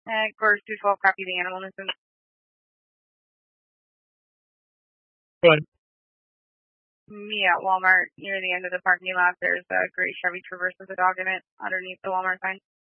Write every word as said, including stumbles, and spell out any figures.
Uh, Gorge two twelve, copy the animal nuisance. Go ahead. Me at Walmart, near the end of the parking lot, there's a gray Chevy Traverse with a dog in it underneath the Walmart sign.